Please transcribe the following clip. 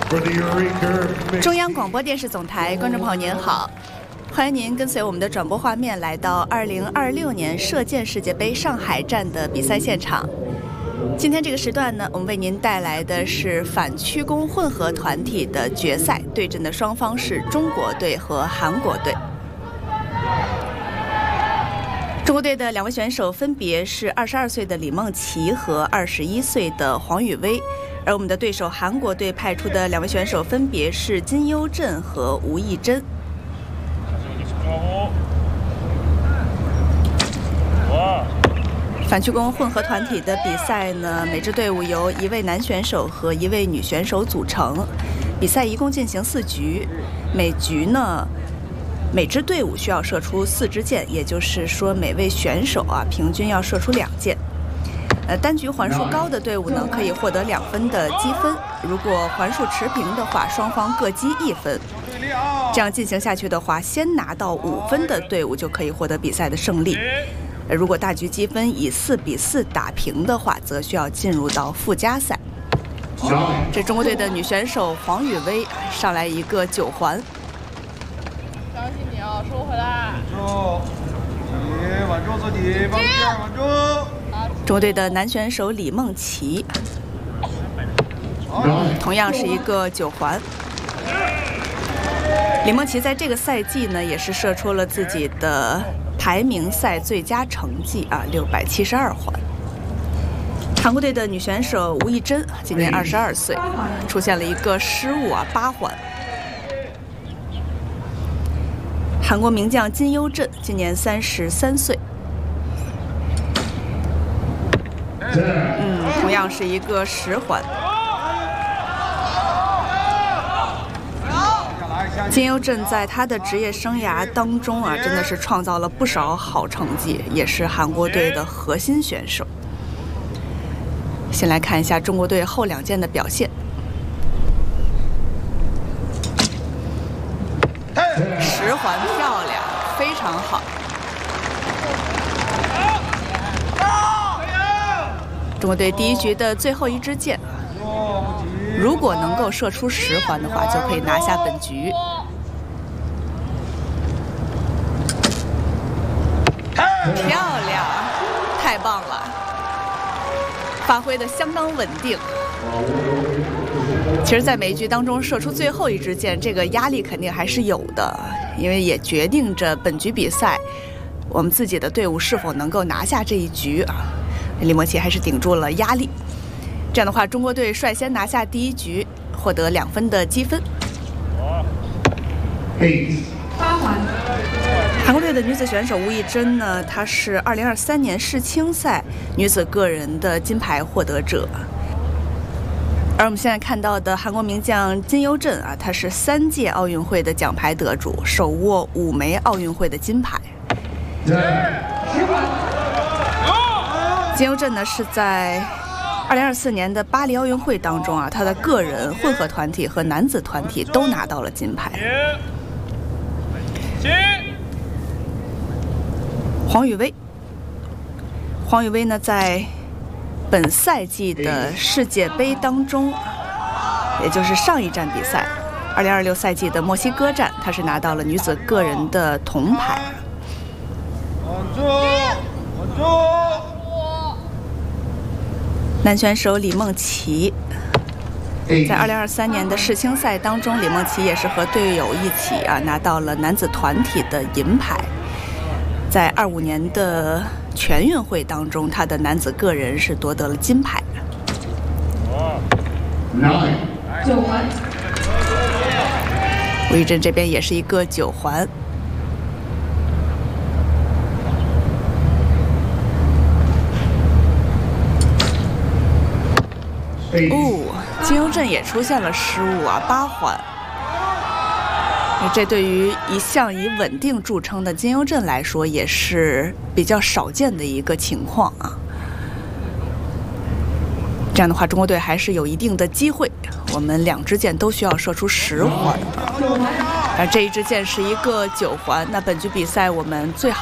中央广播电视总台观众朋友您好，欢迎您跟随我们的转播画面来到2026年射箭世界杯上海站的比赛现场。今天这个时段呢，我们为您带来的是反曲弓混合团体的决赛，对阵的双方是中国队和韩国队。中国队的两位选手分别是22岁的李梦琪和21岁的黄宇威，而我们的对手韩国队派出的两位选手分别是金优镇和吴艺珍。反曲弓混合团体的比赛呢，每支队伍由1位男选手和1位女选手组成。比赛一共进行4局，每局呢，每支队伍需要射出4支箭，也就是说每位选手平均要射出2箭。单局环数高的队伍呢，可以获得2分的积分。如果环数持平的话，双方各积1分。这样进行下去的话，先拿到5分的队伍就可以获得比赛的胜利。如果大局积分以4比4打平的话，则需要进入到附加赛。这中国队的女选手黄宇威上来一个9环。 相信你哦，收回来。 稳住自己，帮2稳住。 中国队的男选手李梦琪，同样是一个9环。李梦琪在这个赛季呢，也是射出了自己的排名赛最佳成绩672环。韩国队的女选手吴艺珍今年22岁，出现了一个失误8环。韩国名将金优镇今年33岁，同样是一个10环。金优镇在他的职业生涯当中真的是创造了不少好成绩，也是韩国队的核心选手。先来看一下中国队后2箭的表现。10环漂亮，非常好。中国队第1局的最后1支箭，如果能够射出10环的话，就可以拿下本局。漂亮，太棒了，发挥的相当稳定。其实，在每一局当中射出最后1支箭，这个压力肯定还是有的，因为也决定着本局比赛我们自己的队伍是否能够拿下这一局李梦琪还是顶住了压力。这样的话，中国队率先拿下第1局，获得2分的积分。 8环。 韩国队的女子选手吴艺珍呢，她是2023年世青赛女子个人的金牌获得者。而我们现在看到的韩国名将金优镇她是3届奥运会的奖牌得主，手握5枚奥运会的金牌。金优镇呢是在2024年的巴黎奥运会当中她的个人混合团体和男子团体都拿到了金牌。黄宇威呢，在本赛季的世界杯当中，也就是上一站比赛2026赛季的墨西哥站，他是拿到了女子个人的铜牌。男选手李梦琪在2023年的世青赛当中，李梦琪也是和队友一起拿到了男子团体的银牌。在25年的全运会当中，他的男子个人是夺得了金牌。 9环。 吴艺珍这边也是一个9环。金优镇也出现了失误8环。这对于一向以稳定著称的金优镇来说，也是比较少见的一个情况这样的话，中国队还是有一定的机会。我们2支箭都需要射出10环，而这一支箭是一个9环。那本局比赛我们最好